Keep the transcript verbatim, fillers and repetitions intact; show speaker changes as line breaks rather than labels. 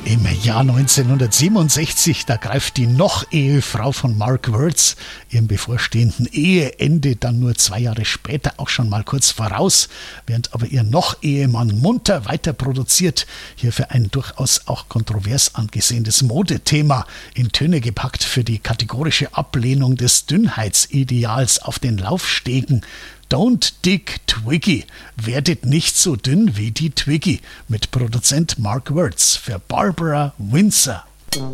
Im Jahr neunzehnhundertsiebenundsechzig, da greift die Noch-Ehefrau von Mark Wirtz ihrem bevorstehenden Eheende dann nur zwei Jahre später auch schon mal kurz voraus, während aber ihr Noch-Ehemann munter weiter produziert, hier für ein durchaus auch kontrovers angesehenes Modethema in Töne gepackt für die kategorische Ablehnung des Dünnheitsideals auf den Laufstegen. Don't dig Twiggy, werdet nicht so dünn wie die Twiggy, mit Produzent Mark Wirtz für Barbara Windsor.